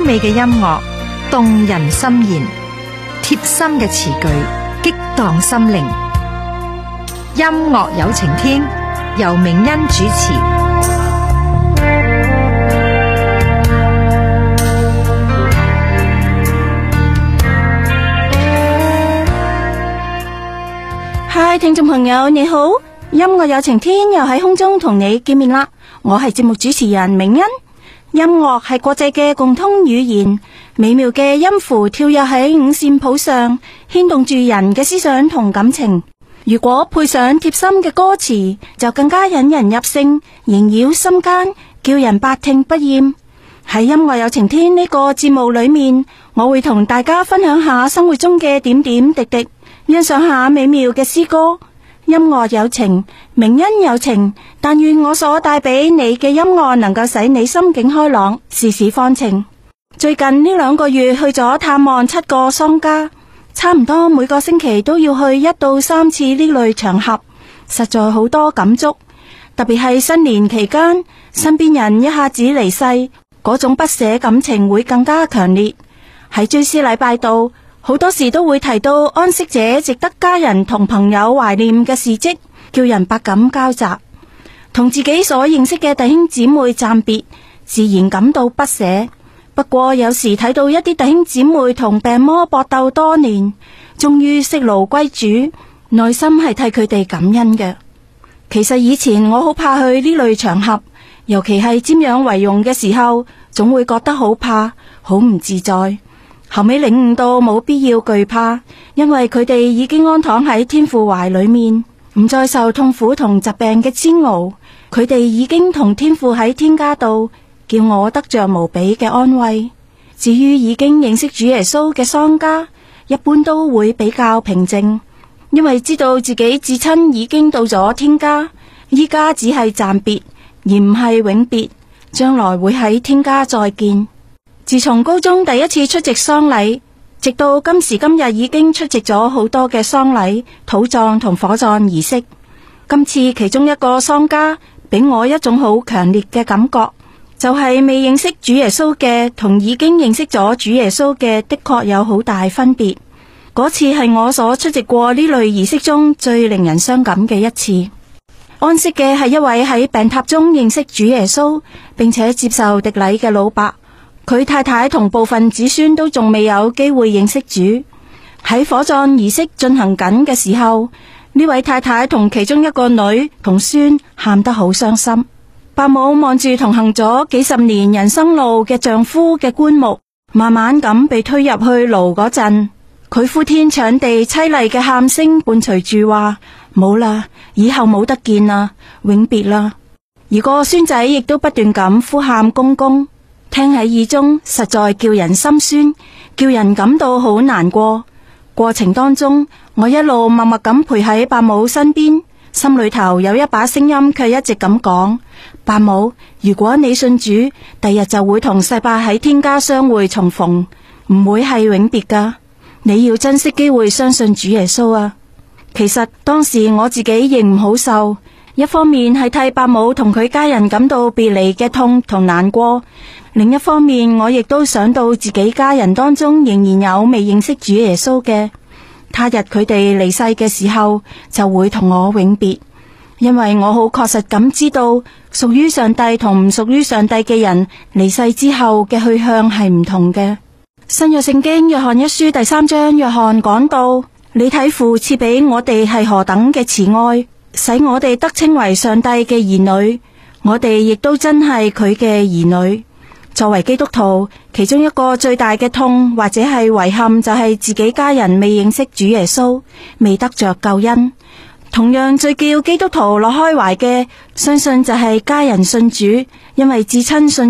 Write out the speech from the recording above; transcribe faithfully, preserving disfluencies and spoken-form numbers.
美嘅音樂，動人心弦，貼心嘅詞句，激盪心靈。音樂有晴天，由明恩主持。 嗨，聽眾朋友你好，音樂有晴天又喺空中同你見面啦。我係節目主持人明恩。音樂係國際嘅共通語言，美妙嘅音符跳躍喺五線譜上，牽動住人嘅思想同感情。如果配上貼心嘅歌詞，就更加引人入勝，縈繞心間，叫人百聽不厭。喺音樂有晴天呢個節目裏面，我會同大家分享下生活中嘅點點滴滴，欣賞下美妙嘅詩歌。音樂有情，明恩有情，但願我所帶俾你嘅音樂能夠使你心境開朗，事事放晴。最近呢兩個月去咗探望七個喪家，差唔多每個星期都要去一到三次呢類場合，實在好多感觸。特別係新年期間，身邊人一下子離世，嗰種不捨感情會更加強烈。喺追思禮拜度，好多時都會提到安息者值得家人同朋友懷念嘅事跡，叫人百感交集。同自己所認識嘅弟兄姊妹暫別，自然感到不捨。不過有時睇到一啲弟兄姊妹同病魔搏鬥多年，終於息怒歸主，內心係替佢哋感恩嘅。其實以前我好怕去呢類場合，尤其係瞻仰遺容嘅時候，總會覺得好怕，好唔自在。後尾領悟到冇必要懼怕，因為佢哋已經安躺喺天父懷裏面，唔再受痛苦同疾病嘅煎熬。佢哋已經同天父喺天家度，叫我得着無比嘅安慰。至於已經認識主耶穌嘅喪家，一般都會比較平靜，因為知道自己至親已經到咗天家，依家只係暫別，而唔係永別，將來會喺天家再見。自從高中第一次出席喪禮，直到今時今日已經出席咗好多嘅喪禮、土葬同火葬儀式。今次其中一個喪家俾我一種好強烈嘅感覺，就係未認識主耶穌嘅同已經認識咗主耶穌嘅的確有好大分別。嗰次係我所出席過呢類儀式中最令人傷感嘅一次。安息嘅係一位喺病榻中認識主耶穌並且接受滴禮嘅老伯。佢太太同部分子孫都仲未有機會認識主。喺火葬儀式進行緊嘅時候，呢位太太同其中一個女同孫喊得好傷心。伯母望住同行咗幾十年人生路嘅丈夫嘅棺木，慢慢咁被推入去爐嗰陣，佢呼天搶地淒厲嘅喊聲伴隨住話：冇啦，以後冇得見啦，永別啦。而個孫仔亦都不斷咁呼喊公公。聽喺耳中，實在叫人心酸，叫人感到好難過。過程當中，我一路默默咁陪喺伯母身邊，心裏頭有一把聲音卻一直咁講：伯母，如果你信主，第日就會同世伯喺天家相會重逢，唔會係永別噶。你要珍惜機會相信主耶穌啊！其實當時我自己亦唔好受，一方面係替伯母同佢家人感到別離嘅痛同難過，另一方面我亦都想到自己家人當中仍然有未認識主耶穌嘅，他日佢哋離世嘅時候就會同我永別。因為我好確實咁知道，屬於上帝同唔屬於上帝嘅人離世之後嘅去向係唔同嘅。新約聖經約翰一書第三章，約翰講到：你睇父賜俾我哋係何等嘅慈愛，使我哋得稱為上帝嘅兒女，我哋亦都真係佢嘅兒女。作為基督徒，其中一個最大嘅痛或者係遺憾，就係自己家人未認識主耶穌，未得着救恩。同樣最叫基督徒樂開懷嘅，相信就係家人信主，因為至親信